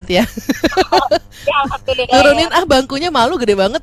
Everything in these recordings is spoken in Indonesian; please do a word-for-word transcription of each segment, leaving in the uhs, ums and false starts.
ya. Ya alhamdulillah Turunin ya. ah bangkunya, malu gede banget.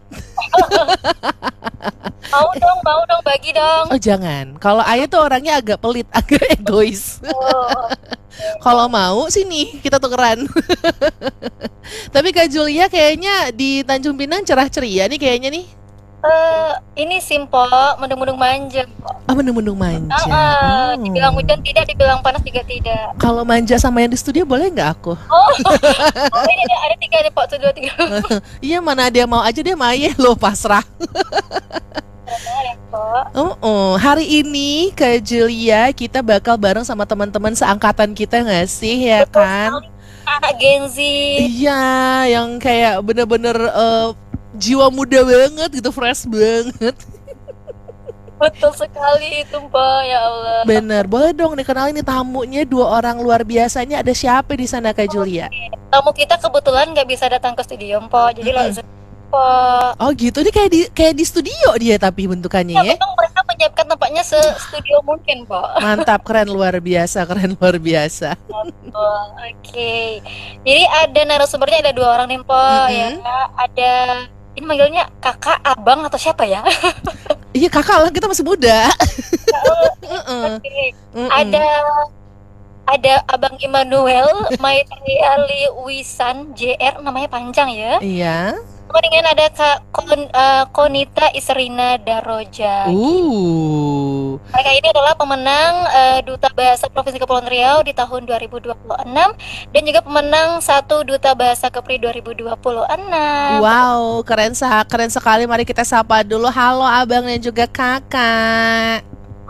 Mau dong, mau dong, bagi dong. Oh jangan, kalau Ayah tuh orangnya agak pelit, agak egois. Oh, Kalau mau sini kita tukeran. Tapi Kak Julia kayaknya di Tanjung Pinang cerah ceria nih kayaknya nih. eh, ini simpel, mendung-mendung manja. Ah, mendung-mendung Ah, manja. ah, dibilang Oh. hujan tidak, dibilang panas juga tidak. Kalau manja sama yang di studio boleh nggak aku? Oh, oh ini ada, ada tiga nih Pak, tuh dua tiga. Iya, mana dia mau aja, dia maye loh, pasrah. Benar ya Pak. Oh, oh, hari ini Kak Julia kita bakal bareng sama teman-teman seangkatan kita nggak sih ya kan? Anak Gen Z. Iya, yang kayak bener-bener eh, jiwa muda banget gitu, fresh banget. Betul sekali itu Pak, ya Allah. Bener, boleh dong dikenalin nih tamunya, dua orang luar biasanya. Ada siapa di sana Kak Julia? Tamu kita kebetulan nggak bisa datang ke studio Pak, jadi Mm-mm. langsung Pak. Oh gitu, ini kayak di kayak di studio dia tapi bentukannya Ya ya. memang mereka menyiapkan tempatnya se-studio mungkin Pak. Mantap, keren, luar biasa, keren luar biasa. Oh, Oke, jadi ada narasumbernya ada dua orang nih Pak, ya. Mm-mm. Ada ini manggilnya kakak, abang atau siapa ya? Iya kakak lah, kita masih muda. Mm-mm. Oke. Mm-mm. Ada ada Abang Immanuel Maitriali Wisan J R, namanya panjang ya. Iya. Kemudian ada Kak Kon- eh, Konita Isrina Daroja. Uh. Mereka ini adalah pemenang eh, Duta Bahasa Provinsi Kepulauan Riau di tahun dua ribu dua puluh enam dan juga pemenang satu Duta Bahasa Kepri dua ribu dua puluh enam. Wow, keren sa keren sekali. Mari kita sapa dulu. Halo abang dan juga kakak.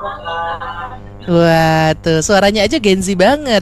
Wah, tuh suaranya aja Gen Z banget.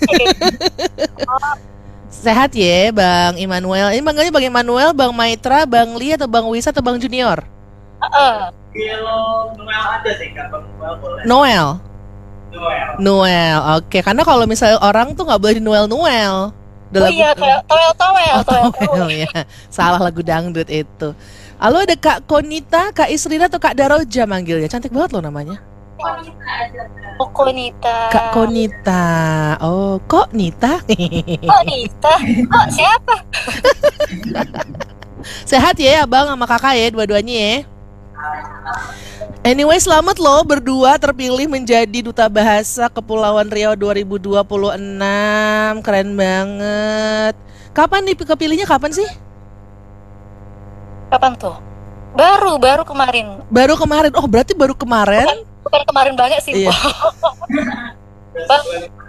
Sehat ya, Bang Immanuel. Ini manggilnya Bang Immanuel, Bang Maitra, Bang Lia, atau Bang Wisa, atau Bang Junior? Heeh. Kalau Noel ada sih, Kak. Noel boleh. Noel. Noel. Noel. Oke, karena kalau misalnya orang tuh nggak boleh di Noel Noel. Oh iya, kayak toel-toel, Oh, toel-toel. Noel ya. Salah lagu dangdut itu. Lalu ada Kak Konita, Kak Isrina, atau Kak Daroja manggilnya. Cantik banget loh namanya. Oh, Konita. Kak Konita. Oh, kok Nita? Oh, Nita. Oh, siapa? Sehat ya abang sama kakak ya, dua-duanya ya. Anyway, selamat loh berdua terpilih menjadi Duta Bahasa Kepulauan Riau dua ribu dua puluh enam. Keren banget. Kapan nih kepilihnya, kapan sih? Kapan tuh? Baru, baru kemarin. Baru kemarin. Oh, berarti baru kemarin. Bukan kemarin banget sih, Iya. Pak. Bang,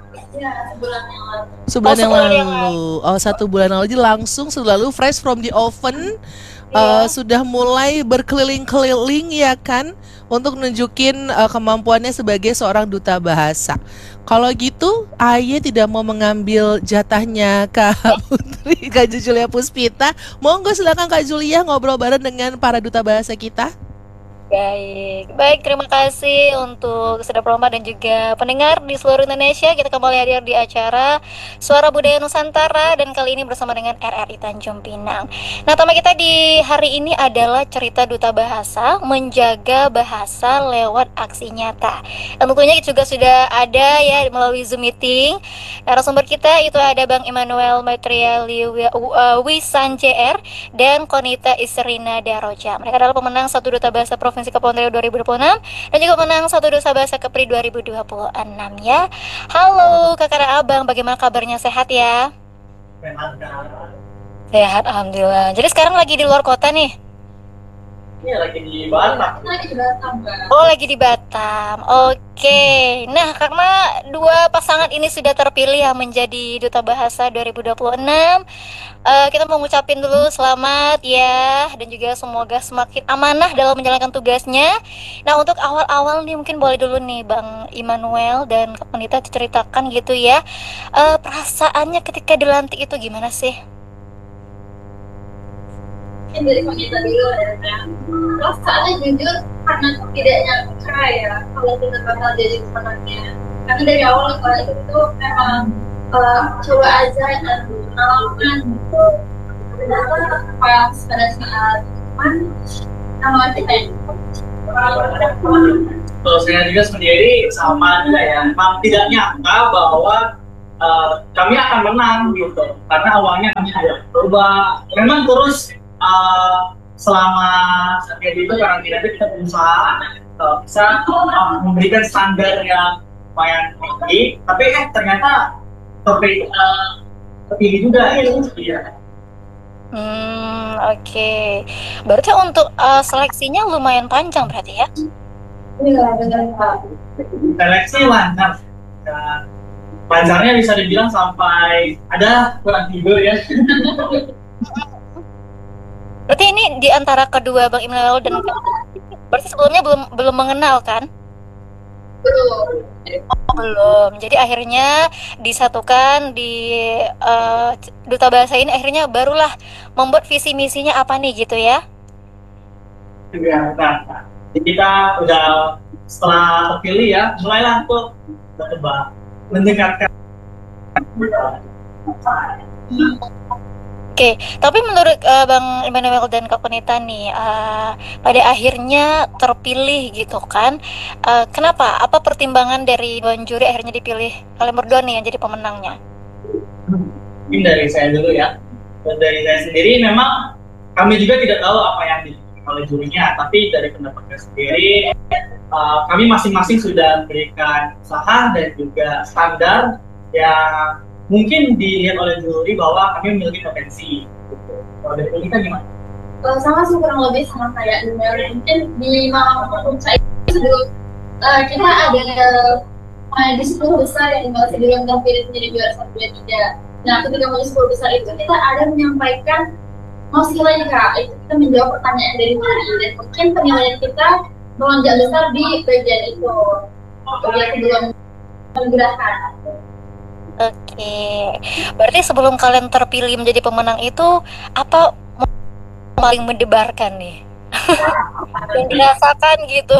Sebulan Oh, yang sebulan yang lalu. Oh, satu bulan lalu. Jadi langsung selalu fresh from the oven. Iya. eh, sudah mulai berkeliling-keliling ya kan, untuk nunjukin eh, kemampuannya sebagai seorang duta bahasa. Kalau gitu, Aye tidak mau mengambil jatahnya Kak Putri, Kak Julia Puspita. Monggo silakan Kak Julia ngobrol bareng dengan para duta bahasa kita. Baik, baik, terima kasih untuk Sedap Roma dan juga pendengar di seluruh Indonesia. Kita kembali hadir di acara Suara Budaya Nusantara dan kali ini bersama dengan R R I Tanjung Pinang. Nah, tema kita di hari ini adalah cerita duta bahasa, menjaga bahasa lewat aksi nyata. Dan tentunya juga sudah ada ya melalui Zoom meeting. Narasumber kita itu ada Bang Immanuel Maitriali Wisan J R dan Konita Isrina Daroja. Mereka adalah pemenang satu Duta Bahasa Provinsi Kepulauan Riau dua ribu dua puluh enam dan juga pemenang satu Duta Bahasa Kepri dua ribu dua puluh enam ya. Halo kakak dan abang, bagaimana kabarnya, sehat ya? Sehat, alhamdulillah. Jadi sekarang lagi di luar kota nih? Ini lagi di Batam. Oh, lagi di Batam. Oke. Nah, karena dua pasangan ini sudah terpilih ya menjadi Duta Bahasa dua ribu dua puluh enam, eh, kita mau ngucapin dulu selamat ya, dan juga semoga semakin amanah dalam menjalankan tugasnya. Nah, untuk awal-awal nih mungkin boleh dulu nih Bang Immanuel dan Kak Konita diceritakan gitu ya, eh, perasaannya ketika dilantik itu gimana sih? Mungkin dari Konita dulu ya. Perasaannya jujur karena tidak nyangka ya kalau kita bakal jadi pemenangnya. Karena dari awal kalau itu memang uh, coba aja dan pengalaman itu ternyata pas pada saat teman nama kita itu. Kalau saya juga sendiri sama juga ya, memang tidak nyangka bahwa uh, kami akan menang gitu. Karena awalnya kami ada coba, memang terus uh, selama saat itu karantina itu kita berusaha uh, bisa uh, memberikan standar yang lumayan tinggi, tapi eh ternyata terpilih, uh, terpilih juga ya. Hmm, oke. Berarti untuk uh, seleksinya lumayan panjang berarti ya? Iya, benar Pak. Seleksi lancar. Dan panjangnya bisa dibilang sampai ada kurang tidur ya. Berarti ini di antara kedua Bang Immanuel dan berarti sebelumnya belum belum mengenal kan? Betul. Oh, belum. Jadi akhirnya disatukan di uh, Duta Bahasa ini akhirnya barulah membuat visi misinya apa nih gitu ya? Ya, nah, nah. Jadi kita udah setelah terpilih ya, mulailah tuh coba mendengarkan. Oke, tapi menurut uh, Bang Immanuel dan Kak Konita nih, uh, pada akhirnya terpilih gitu kan? Uh, kenapa? Apa pertimbangan dari Dewan Juri akhirnya dipilih kalian berdua nih yang jadi pemenangnya? Mungkin dari saya dulu ya. Dan dari saya sendiri memang kami juga tidak tahu apa yang dipilih oleh jurinya, tapi dari pendapatnya sendiri uh, kami masing-masing sudah memberikan usaha dan juga standar yang mungkin dilihat oleh juri bahwa kami memiliki potensi. Kalau dari kita gimana? Uh, sama sih kurang lebih sama kayak Immanuel. Mungkin di malam puncak itu sebelum uh, kita ada uh, di sepuluh besar yang masih belum terpilih menjadi juara satu dua tiga. Nah, ketika mau sepuluh besar itu kita ada menyampaikan mosi lagi Kak. Itu kita menjawab pertanyaan dari juri dan mungkin penilaian kita melonjak besar di bagian itu. Bagian kedua penggerakan. Oke, berarti sebelum kalian terpilih menjadi pemenang itu apa paling mendebarkan nih? Yang dirasakan gitu.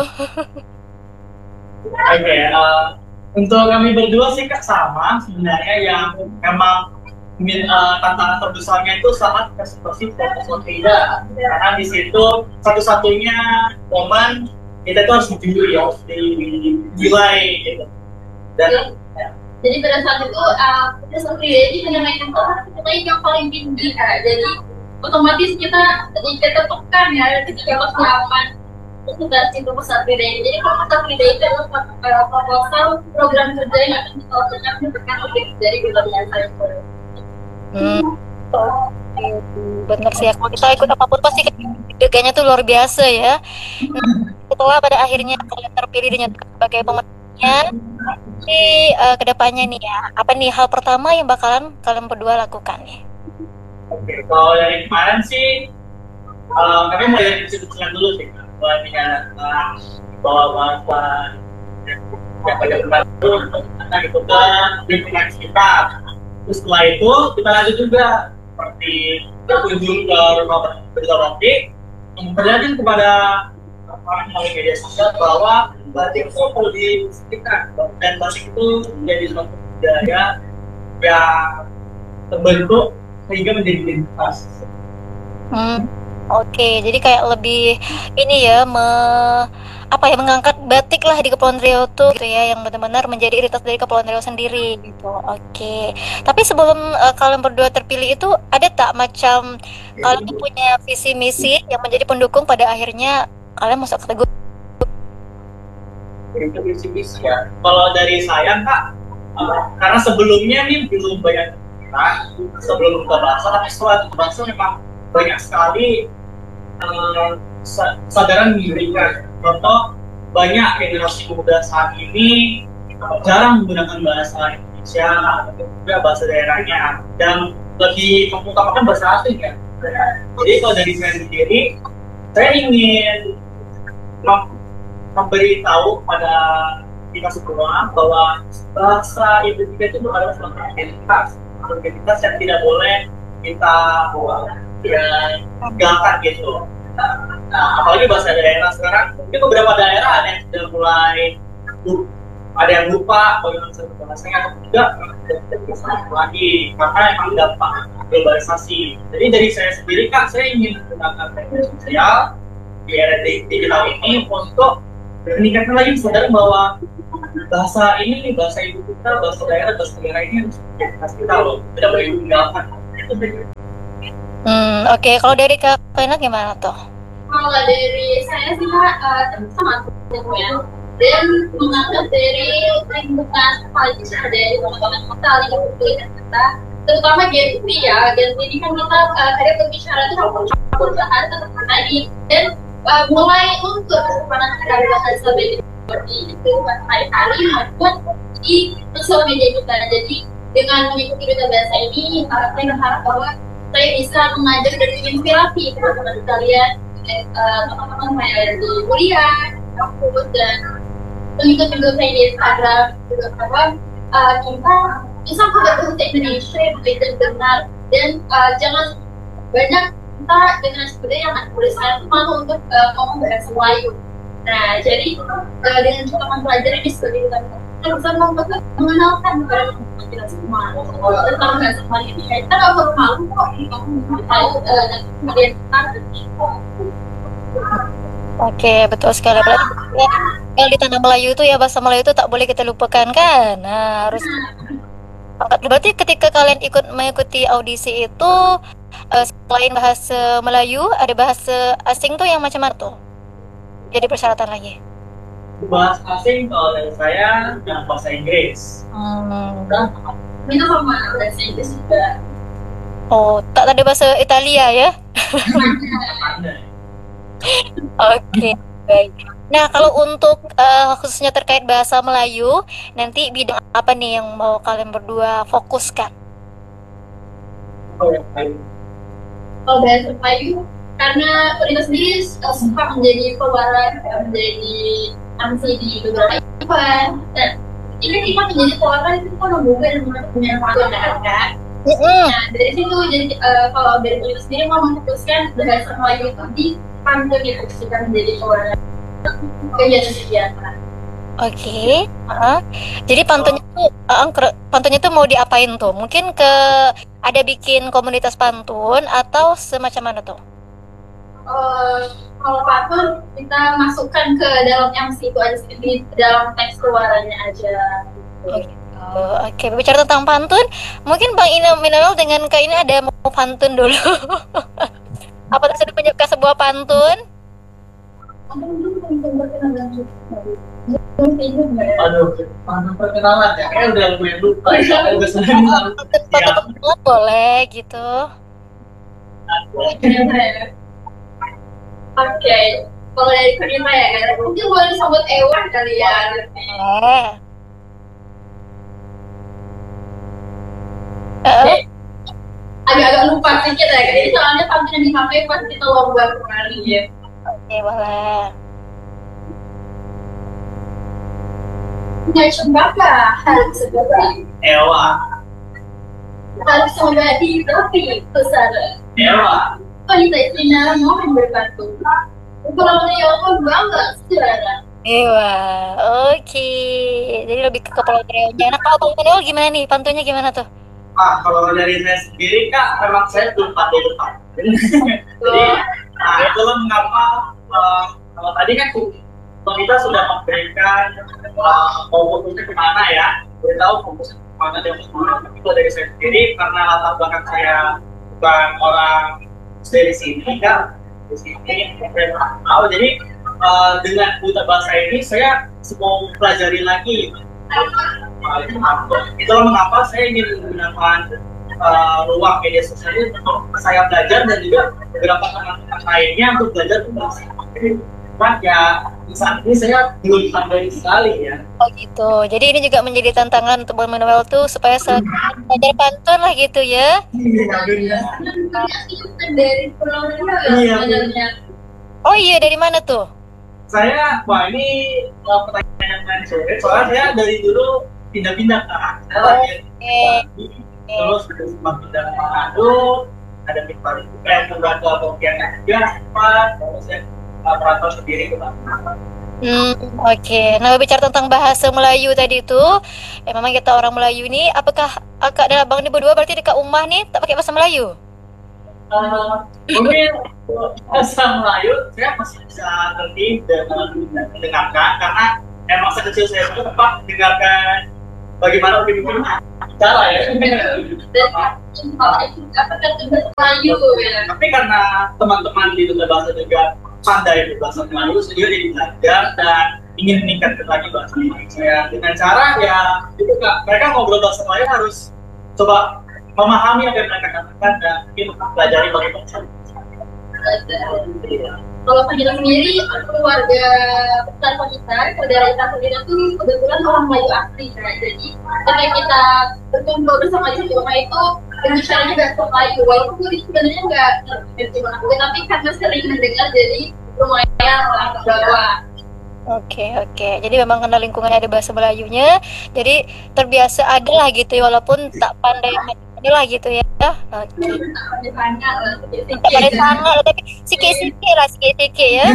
Oke, okay, uh, untuk kami berdua sih Kak sama sebenarnya yang memang uh, tantangan terbesarnya itu saat ekspresi fokus tidak, karena di situ satu-satunya momen kita itu harus dijuri ya, harus dinilai gitu. Dan ya. Jadi pada saat itu uh, kita seperti ini menyampaikan oh, kita yang paling tinggi Kak. Jadi otomatis kita kita tekan ya ketika persiapan terus kita situ pusat beda. Jadi kalau pusat beda itu adalah proposal program kerja yang akan kita lakukan berdasarkan objek dari Duta Bahasa itu. Hmm. Benar sih, kalau kita ikut apapun pasti deg-degannya tuh luar biasa ya. Nah, setelah pada akhirnya kalian terpilih dengan sebagai pemenangnya, di uh, kedepannya nih ya, apa nih hal pertama yang bakalan kalian berdua lakukan nih? Oke, kalau dari kemarin sih, uh, kami mulai dari diskusikan dulu sih, mulai dengan uh, bahwa bahwa yang pada membantu kita gitu ke lingkungan kita. Terus setelah itu kita lanjut juga seperti berkunjung ke rumah berita roti, memperlihatkan kepada orang melalui media sosial bahwa batik itu perlu disesuaikan dan batik itu menjadi suatu budaya yang terbentuk sehingga menjadi identitas. Hmm, oke, okay. Jadi kayak lebih ini ya, me, apa ya mengangkat batik lah di Kepulauan Riau tuh gitu ya, yang benar-benar menjadi identitas dari Kepulauan Riau sendiri gitu. Oke, okay. Tapi sebelum uh, kalian berdua terpilih itu ada tak macam kalian tuh punya visi misi yang menjadi pendukung pada akhirnya kalian masuk kategori? Itu visi-visi ya. Kalau dari saya Kak, uh, karena sebelumnya nih belum banyak kita sebelum Duta Bahasa, tapi setelah Duta Bahasa memang banyak sekali uh, kesadaran diberikan. Contoh, banyak generasi muda saat ini uh, jarang menggunakan bahasa Indonesia atau juga bahasa daerahnya dan lebih mengutamakan bahasa asing ya. Jadi kalau dari saya sendiri, saya ingin memberitahu pada kita semua bahwa bahasa Indonesia itu adalah suatu identitas, identitas yang tidak boleh kita ya tinggalkan gitu. Nah, apalagi bahasa daerah sekarang, mungkin beberapa daerah ada yang sudah mulai ada yang lupa bagaimana bahasanya atau tidak lagi karena memang dampak globalisasi. Jadi dari saya sendiri Kak, saya ingin menggunakan media sosial di era digital ini untuk meningkatkan lagi kesadaran bahwa bahasa ini, bahasa ibu kita, bahasa daerah, bahasa negara ini harus pasti kita loh, tidak boleh ditinggalkan. Itu benar. Hmm, oke. Kalau dari Kak Kainat gimana tuh? Kalau dari saya sih Kak, uh, sama ya. Dan menganggap dari lingkungan culture dari teman-teman kita, lingkungan pendidikan kita, terutama Gen Z ya. Gen Z ini kan kita uh, tadi berbicara itu campur bahasa seperti tadi, dan uh, mulai untuk kesempatan dari bahasa baik seperti itu hari-hari maupun di sosial media kita. Jadi dengan mengikuti duta bahasa ini, uh, saya berharap bahwa saya bisa mengajar dan menginspirasi teman-teman sekalian, uh, teman-teman saya di kuliah, kampus, dan pengikut-pengikut saya di Instagram juga bahwa uh, kita bisa berbahasa Indonesia yang baik dan benar, dan uh, jangan banyak kita generasi muda yang anak tulisan malu untuk uh, ngomong bahasa Melayu. Nah, jadi uh, dengan cara mempelajari di sekolah kita bisa mengenalkan kepada kita semua tentang bahasa Melayu ini. Kita nggak perlu malu kok ngomong tahu dan kemudian kita. Oke, betul sekali. Berarti ya, kalau di tanah Melayu itu ya bahasa Melayu itu tak boleh kita lupakan kan? Nah, harus angkat. Berarti ketika kalian ikut mengikuti audisi itu uh, selain bahasa Melayu, ada bahasa asing tuh yang macam mana tuh? Jadi persyaratan lagi. Bahasa asing kalau dari saya yang bahasa Inggris. Hmm. Itu sama bahasa Inggris juga. Oh, tak ada bahasa Italia ya? Ada. Oke, baik. Nah, kalau untuk uh, khususnya terkait bahasa Melayu, nanti bidang apa nih yang mau kalian berdua fokuskan? Oh, yang lain. Kalau bahasa Melayu, karena Rina sendiri uh, suka menjadi pewaran, menjadi M C di beberapa event, dan ini kita menjadi pewaran itu kan membuka dan punya pengalaman kan. Mm-hmm. Nah, dari situ jadi uh, kalau dari Rina sendiri mau memutuskan bahasa Melayu itu di pantun itu kita menjadi pewaran kegiatan-kegiatan. Oke, uh-huh. Jadi pantunnya tuh, uh, pantunnya tuh mau diapain tuh? Mungkin ke ada bikin komunitas pantun atau semacam mana tuh? Uh, kalau pantun kita masukkan ke dalam M C itu aja di dalam teks keluarannya aja. Oke, oh, okay. Bicara tentang pantun, mungkin Bang Ina Minawel dengan Kak ini ada mau pantun dulu. Apa sudah menyiapkan sebuah pantun? Aduh, pantun perkenalan ya, kayaknya udah lumayan lupa ya. Udah sering Pantun boleh gitu. Oke, kalau dari Kurima ya, mungkin boleh disambut Ewan kali ya. Eh. Uh. Agak-agak lupa sedikit ya, jadi soalnya pantunnya di H P pas kita lomba kemarin ya. Oke, boleh. Nggak cembaka, harus seperti Ewa. harus membagi tapi besar. Ewa. Wanita istimewa mohon berbantu. Kalau beliau pun bangga saudara. Ewa, oke. Jadi lebih ke kepala daerahnya. Nah, kalau Bang Manuel gimana nih? Pantunnya gimana tuh? Ah, kalau dari saya sendiri kak, memang saya belum pandai depan. Jadi, nah itulah mengapa uh, kalau tadi kan kita sudah memberikan uh, fokusnya kemana ya, beritahu fokusnya kemana dan kemana. Tapi kalau dari saya sendiri, karena latar belakang saya bukan orang dari sini kan, di sini saya tahu. Jadi uh, dengan buta bahasa ini saya mau pelajari lagi. Itulah mengapa saya ingin menggunakan uh, ruang media sosial ini untuk saya belajar dan juga beberapa teman-teman lainnya untuk belajar tentang Cuman ya saat ini saya belum pandai sekali ya. Oh gitu. Jadi ini juga menjadi tantangan untuk Bang Manuel tuh supaya belajar pantun lah gitu ya. Iya, Dari Pulau Iya, sebenarnya. Oh iya, dari mana tuh? Saya, wah ini uh, pertanyaan yang sulit. Soalnya saya dari dulu pindah-pindah kan. Saya lagi Oke. terus sempat pindah ke Manado, ada pindah juga yang membuat ke Pontianak juga sempat, terus saya uh, perantau sendiri ke Batam. Hmm, oke. Nah, bicara tentang bahasa Melayu tadi itu, ya memang kita orang Melayu nih, apakah Akak dan Abang ini berdua berarti dekat rumah nih tak pakai bahasa Melayu? Uh, mungkin bahasa Melayu saya masih bisa ngerti dan mendengarkan karena emang sekecil saya pun sempat dengarkan bagaimana pemimpin cara ya. Dan kalau itu apa kan bahasa Melayu ya. Tapi karena teman-teman di Duta Bahasa juga pandai berbahasa Melayu, saya juga jadi belajar dan ingin meningkatkan lagi bahasa Melayu saya dengan cara ya itu kak, mereka ngobrol bahasa Melayu harus coba memahami apa yang mereka katakan dan mungkin pelajari bagaimana. Kalau kita sendiri, keluarga besar kita, saudara kita sendiri itu kebetulan orang Melayu asli, kan? Jadi ketika kita berkumpul bersama di rumah itu berbicara juga bahasa Melayu, walaupun gue sebenarnya nggak ngerti mana gue, tapi karena sering mendengar jadi lumayan lah ke bawah. Oke oke, jadi memang karena lingkungannya ada bahasa Melayunya, jadi terbiasa ada lah gitu ya, walaupun tak pandai lah gitu ya. Oke. Pandai tanya lah, Tak pandai sangat, tapi sikit-sikit lah, sikit-sikit ya.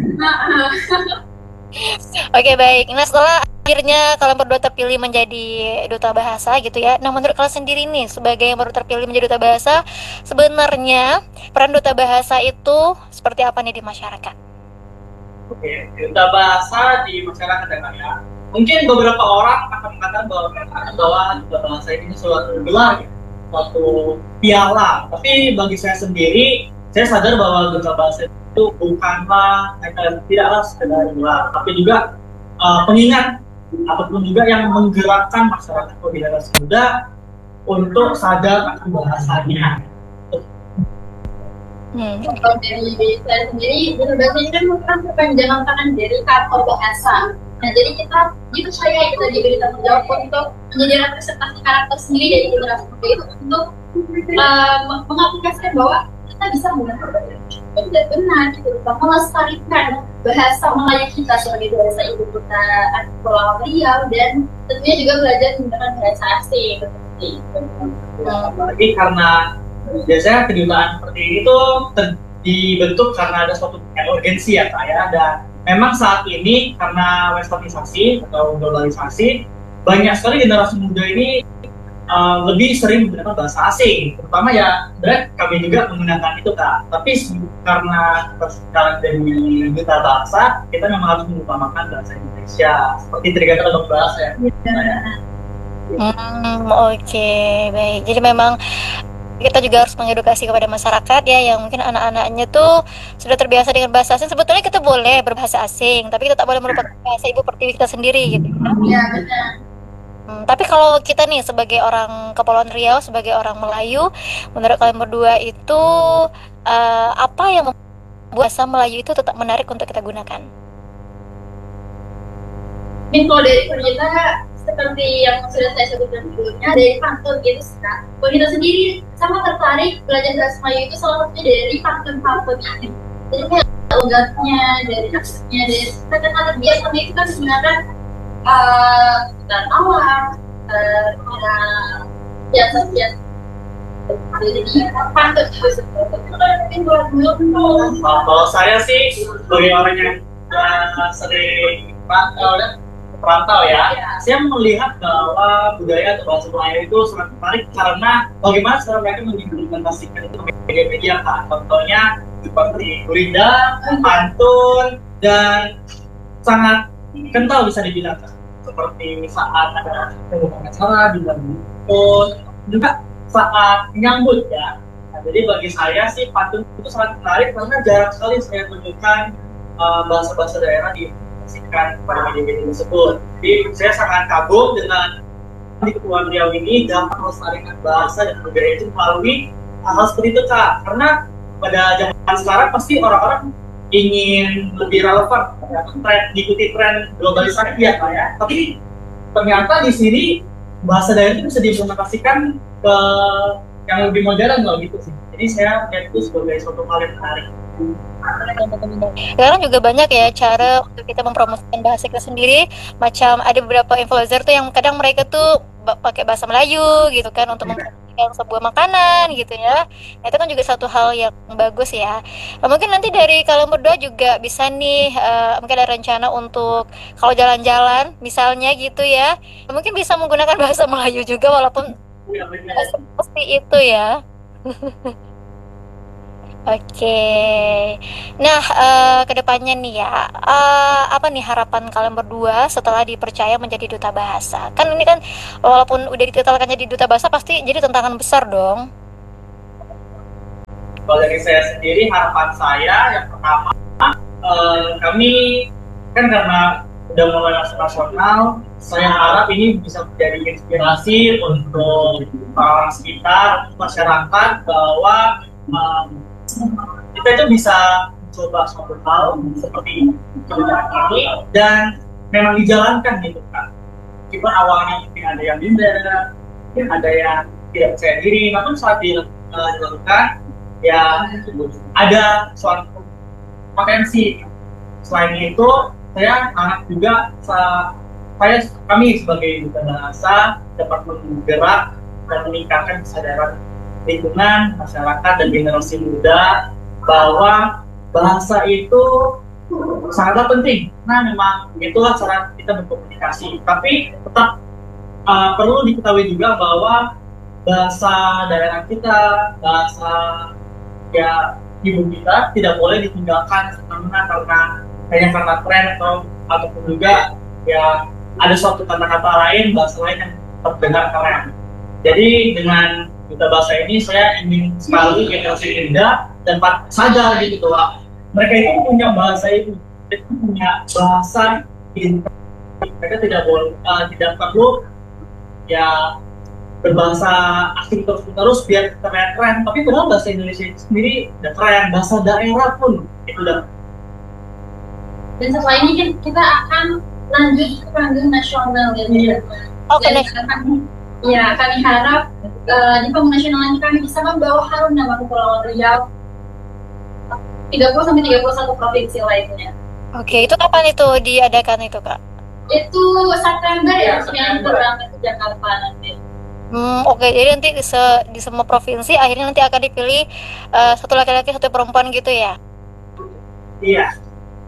Oke baik, nah setelah akhirnya kalian berdua terpilih menjadi duta bahasa gitu ya. Nah menurut kalian sendiri nih, sebagai yang baru terpilih menjadi duta bahasa, sebenarnya peran duta bahasa itu seperti apa nih di masyarakat? Oke, duta bahasa di masyarakat ya. Mungkin beberapa orang akan mengatakan bahwa bahwa duta bahasa ini suatu gelar, ya, suatu piala. Tapi bagi saya sendiri, saya sadar bahwa duta bahasa itu bukanlah eh, tidaklah sekedar gelar, tapi juga uh, pengingat ataupun juga yang menggerakkan masyarakat generasi muda untuk sadar akan bahasanya. Hmm. Kalau dari saya sendiri, duta bahasa ini kan merupakan kepanjangan tangan dari kantor bahasa. Nah, jadi kita dipercaya, kita diberi tanggung jawab untuk menjadi representasi karakter sendiri dari generasi muda itu untuk uh, mengaplikasikan bahwa kita bisa menggunakan bahasa Indonesia benar, gitu, melestarikan bahasa Melayu kita sebagai bahasa ibu kita di Pulau Riau, dan tentunya juga belajar menggunakan bahasa asing seperti itu. Apalagi karena biasanya kedutaan seperti ini tuh ter- dibentuk karena ada suatu urgensi ya kak ya, dan memang saat ini karena westernisasi atau globalisasi, banyak sekali generasi muda ini uh, lebih sering menggunakan bahasa asing, terutama ya sebenarnya kami juga menggunakan itu kak. Tapi karena sekarang dari duta bahasa, kita memang harus mengutamakan bahasa Indonesia seperti tadi kata dok bahasa ya. Hmm, oke baik. Jadi memang kita juga harus mengedukasi kepada masyarakat ya, yang mungkin anak-anaknya tuh sudah terbiasa dengan bahasa asing. Sebetulnya kita boleh berbahasa asing, tapi kita tak boleh melupakan bahasa ibu pertiwi kita sendiri gitu. Ya, benar. Hmm, tapi kalau kita nih sebagai orang Kepulauan Riau, sebagai orang Melayu, menurut kalian berdua itu uh, apa yang membuat bahasa Melayu itu tetap menarik untuk kita gunakan? Mungkin kalau dari kita seperti yang sudah saya sebutkan sebelumnya, dari faktor gitu kan. Kalau kita sendiri sama tertarik belajar bahasa Melayu itu salah satunya dari faktor-faktor ini. Jadi kayak logatnya, dari aksesnya, dari kata-kata biasanya itu kan sebenarnya uh, dan awam, uh, biasa-biasa. Jadi faktor itu seperti Kalau saya sih sebagai orang yang uh, sering rantau ya, perantau ya, ya, saya melihat bahwa budaya atau bahasa Melayu itu sangat menarik karena bagaimana cara mereka mengimplementasikan itu ke media kan. Contohnya seperti gurindam, pantun, dan sangat kental bisa dibilang kan. Seperti saat ada pengumuman acara, bilang pun juga saat menyambut ya. Nah, jadi bagi saya sih pantun itu sangat menarik karena jarang sekali saya menemukan uh, bahasa-bahasa daerah di kan pada media-media tersebut. Jadi saya sangat kagum dengan di Kepulauan Riau ini dapat melestarikan bahasa dan budaya itu melalui hal seperti itu kak. Karena pada zaman sekarang pasti orang-orang ingin lebih relevan, ya, tren, diikuti tren globalisasi ya kak ya. Tapi ternyata di sini bahasa daerah itu bisa diimplementasikan ke yang lebih modern loh gitu sih. Jadi saya melihat itu sebagai suatu hal yang menarik. Sekarang juga banyak ya cara untuk kita mempromosikan bahasa kita sendiri. Macam ada beberapa influencer tuh yang kadang mereka tuh pakai bahasa Melayu gitu kan untuk mempromosikan sebuah makanan gitu ya. Nah, itu kan juga satu hal yang bagus ya. Nah, mungkin nanti dari kalian berdua juga bisa nih uh, mungkin ada rencana untuk kalau jalan-jalan misalnya gitu ya, mungkin bisa menggunakan bahasa Melayu juga walaupun seperti itu ya. Oke. Nah, eh, kedepannya nih ya, eh, apa nih harapan kalian berdua setelah dipercaya menjadi duta bahasa? Kan ini kan walaupun udah dititelkan jadi duta bahasa, pasti jadi tantangan besar dong. Kalau dari saya sendiri, harapan saya yang pertama, eh, kami kan karena udah mulai masuk nasional, saya harap ini bisa menjadi inspirasi untuk orang sekitar, masyarakat, bahwa eh, kita itu bisa mencoba suatu hal seperti kebijakan ini dan memang dijalankan gitu kan. Meskipun awalnya mungkin ada yang minder, ada yang tidak percaya diri, namun saat dilakukan ya ada suatu potensi. Selain itu, saya harap juga saya kami sebagai duta bahasa dapat menggerak dan meningkatkan kesadaran lingkungan, masyarakat, dan generasi muda bahwa bahasa itu sangatlah penting. Nah, memang itulah cara kita berkomunikasi. Tapi tetap uh, perlu diketahui juga bahwa bahasa daerah kita, bahasa ya ibu kita tidak boleh ditinggalkan karena karena hanya karena tren atau ataupun juga ya ada suatu kata-kata lain, bahasa lain yang terdengar keren. Jadi dengan duta bahasa ini saya ingin sekali generasi muda dan sadar gitu bahwa mereka itu punya bahasa itu, itu punya bahasa ini. Mereka tidak boleh uh, tidak perlu ya berbahasa asing terus-terus biar keren-keren, tapi padahal bahasa Indonesia itu sendiri udah keren, bahasa daerah pun itu udah. Dan setelah ini kan kita akan lanjut ke panggung nasional ya. Iya. Oke. Dan kami, ya kami harap uh, di panggung nasional ini kami bisa membawa harum nama Kepulauan Riau tiga puluh sampai tiga puluh satu provinsi lainnya. Oke, itu kapan itu diadakan itu, Kak? Itu September ya, yang berangkat ke Jakarta nanti. Hmm, oke. Jadi nanti di, se- di semua provinsi akhirnya nanti akan dipilih uh, satu laki-laki satu perempuan gitu ya? Iya.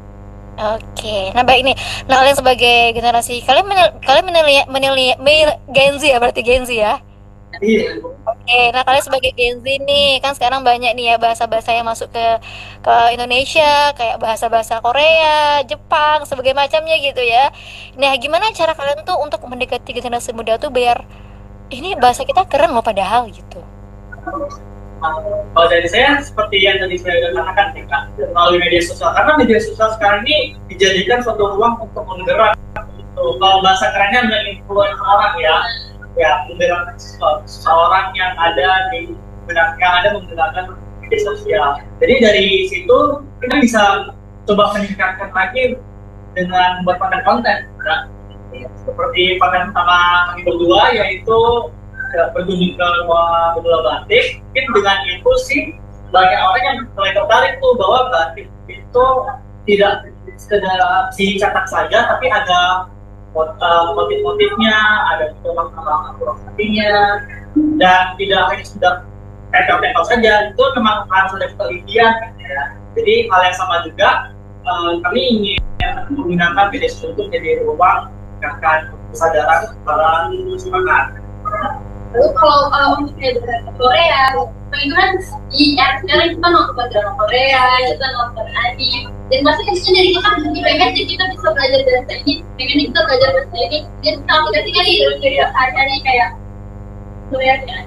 Oke. Nah, baik nih. Nah, kalian sebagai generasi kalian menil- kalian menilai menilai menil- Gen Z ya, berarti Gen Z ya? Iya. Oke, nah kalian sebagai Gen Z nih, kan sekarang banyak nih ya bahasa-bahasa yang masuk ke ke Indonesia, kayak bahasa-bahasa Korea, Jepang, sebagai macamnya gitu ya. Nah, gimana cara kalian tuh untuk mendekati generasi muda tuh biar ini bahasa kita keren loh padahal gitu. Kalau dari saya seperti yang tadi saya sudah katakan nih Kak, melalui media sosial, karena media sosial sekarang ini dijadikan suatu ruang untuk menggerak. Gitu. Kalau bahasa kerennya adalah influencer orang ya, ya menggerak seseorang yang ada di yang ada menggunakan media sosial. Jadi dari situ kita bisa coba meningkatkan lagi dengan membuat konten-konten. Nah, seperti konten pertama kami berdua yaitu berkunjung ke Bedula Batik. Mungkin dengan itu sih banyak orang yang mulai tertarik tuh bahwa batik itu tidak sekedar dicetak saja, tapi ada motif-motifnya, ada tulang-tulang filosofinya, dan tidak hanya sudah tempel-tempel saja. Itu memang harus ada penelitian ya. Jadi hal yang sama juga uh, kami ingin menggunakan media sosial untuk jadi ruang meningkatkan kesadaran para masyarakat. Lalu kalau uh, untuk drama Korea, itu kan di era sekarang kita nonton drama Korea, kita nonton anime, dan pasti kan dari kita jadi pengen kita bisa belajar bahasa ini, pengen kita belajar bahasa ini, dan kita aplikasikan di dalam diri sehari-hari kayak Korea ya,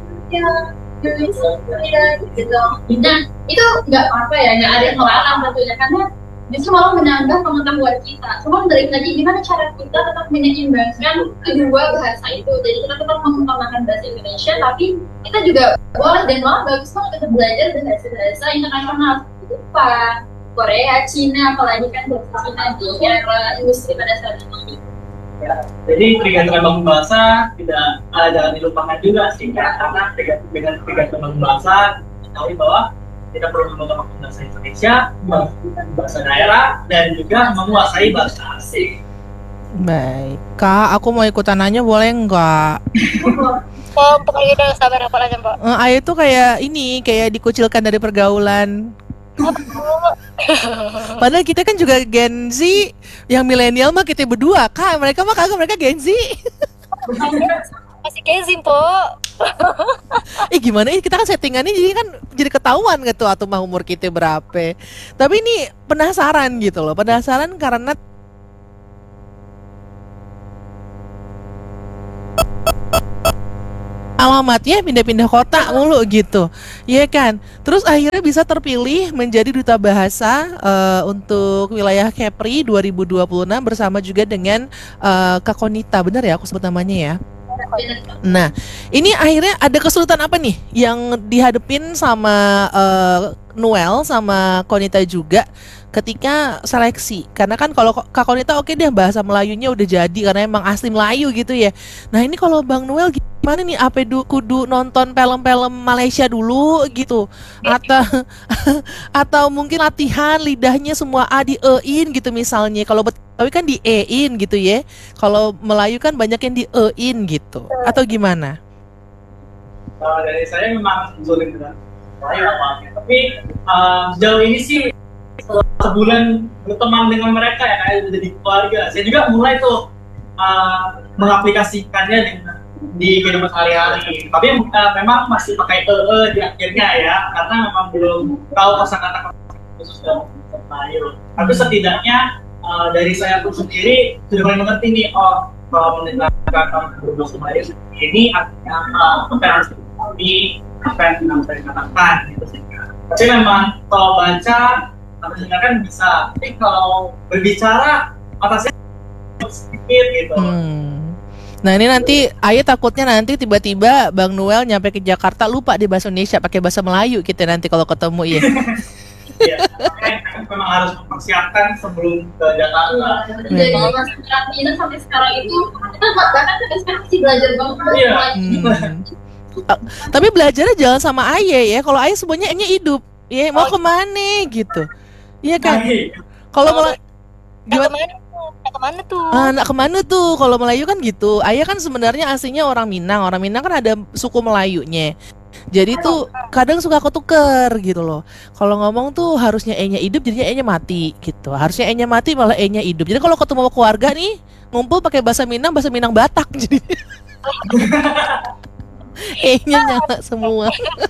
Korea gitu. Dan itu nggak apa-apa ya, nggak ada yang melarang tentunya karena justru malah menambah pengetahuan kita. Cuma balik lagi gimana cara kita tetap menyeimbangkan kedua bahasa itu. Jadi kita tetap mengutamakan bahasa Indonesia, tapi kita juga boleh dan malah bagus banget kita belajar bahasa-bahasa internasional seperti Jepang, Korea, Cina, apalagi kan bahasa Cina di era industri pada saat ini. Ya, jadi tiga bangun bahasa tidak uh, jangan dilupakan juga sih, karena tiga dengan tiga bangun bahasa kita tahu bahwa kita perlu menggunakan bahasa Indonesia, bahasa daerah, dan juga menguasai bahasa asing. Baik, Kak, aku mau ikutan nanya boleh nggak? Oh, pokoknya udah sabar apa aja, Mbak. Eh, Ayah tuh kayak ini, kayak dikucilkan dari pergaulan. Padahal kita kan juga Gen Z, yang milenial mah kita berdua, Kak. Mereka mah kagak, mereka Gen Z. Masih kezim, Po. Eh gimana ya, kita kan settingannya jadi kan jadi ketahuan gitu atau mah umur kita berapa. Tapi ini penasaran gitu loh, penasaran karena alamatnya pindah-pindah kota mulu gitu, ya kan? Terus akhirnya bisa terpilih menjadi duta bahasa eh, untuk wilayah Kepri dua ribu dua puluh enam bersama juga dengan eh, Kak Konita, bener ya aku sebut namanya ya? Nah, ini akhirnya ada kesulitan apa nih yang dihadapin sama eh, Noel sama Konita juga ketika seleksi? Karena kan kalau Kak Konita oke deh bahasa Melayunya udah jadi karena emang asli Melayu gitu ya. Nah, ini kalau Bang Noel gimana nih? Apa du- kudu nonton film-film Malaysia dulu gitu? Atau atau mungkin latihan lidahnya semua A di E-in gitu misalnya. Kalau Betawi kan di E-in gitu ya. Kalau Melayu kan banyak yang di E-in gitu. Atau gimana? Kalau dari saya memang sulit dengan Melayu awalnya, tapi uh, sejauh ini sih setelah sebulan berteman dengan mereka ya kayak udah jadi keluarga. Saya juga mulai tuh uh, mengaplikasikannya dengan di kehidupan sehari-hari. Tapi uh, memang masih pakai e e di akhirnya ya, karena memang belum tahu kosakata khusus dalam bahasa Melayu. Tapi setidaknya uh, dari saya pun sendiri sudah mulai mengerti nih, oh kalau menerapkan berbahasa Melayu ini artinya uh, apa yang harus diketahui, apa yang bisa dikatakan gitu sih. Tapi memang kalau baca atau dengarkan bisa, tapi kalau berbicara atasnya sedikit gitu. Hmm. Nah ini nanti Ayu takutnya nanti tiba-tiba Bang Noel nyampe ke Jakarta lupa di bahasa Indonesia pakai bahasa Melayu kita nanti kalau ketemu ya. Iya, makanya memang harus mempersiapkan sebelum ke Jakarta. Dari masa karantina sampai sekarang itu kita bahkan sampai sekarang masih belajar banget. Iya. Hmm. Ta- Tapi belajarnya jangan sama Aye ya. Kalau Aye semuanya nya hidup, ya mau kemana gitu. Iya kan? Kalau malah Nak gimana? kemana tuh? Nak kemana tuh? Ah, nak kemana tuh? Kalau Melayu kan gitu. Ayah kan sebenarnya aslinya orang Minang. Orang Minang kan ada suku Melayunya. Jadi tuh kadang suka ketuker gitu loh. Kalau ngomong tuh harusnya E-nya hidup jadinya E-nya mati gitu. Harusnya E-nya mati malah E-nya hidup. Jadi kalau ketemu sama keluarga nih ngumpul pakai bahasa Minang, bahasa Minang Batak jadi E-nya nyala semua.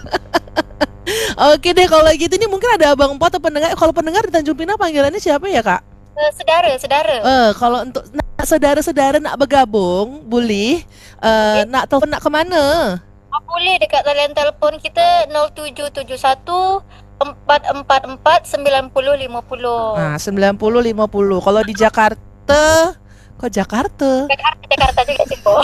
Oke deh kalau gitu nih mungkin ada Abang Po atau pendengar. Kalau pendengar di Tanjung Pinang panggilannya siapa ya, Kak? Eh, Sedara, sedara. Eh, kalau untuk nak saudara-saudara nak bergabung, boleh. Eh, nak telepon nak kemana? Oh, boleh dekat talian telefon kita nol tujuh tujuh satu empat empat empat sembilan nol lima nol. Nah, sembilan puluh lima puluh. Kalau di Jakarta, kok Jakarta? Jakarta, Jakarta juga sih, Po.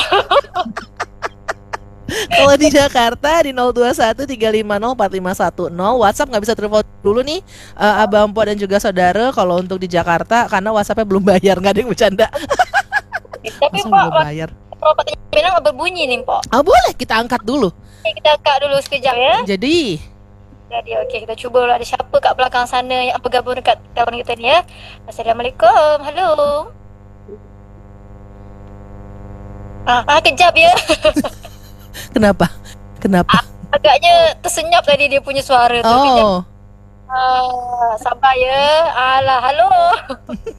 Kalau di Jakarta di nol dua satu tiga lima nol empat lima satu nol. WhatsApp nggak bisa telepon dulu nih, eh, Abang Po dan juga saudara. Kalau untuk di Jakarta karena WhatsAppnya belum bayar, nggak ada yang bercanda. Tapi Masa Po, belum bayar? propertinya bilang berbunyi nih, Po. Ah boleh kita angkat dulu. Oke, kita angkat dulu sekejap ya. Jadi Jadi okey, kita cuba dulu ada siapa kat belakang sana yang bergabung dekat telefon kita ni ya. Assalamualaikum. Halo. Ah, ah kejap ya. kenapa? Kenapa? Agaknya tersenyap tadi dia punya suara tu. Kejap. Oh. Ah, sabar ya. Alah, halo.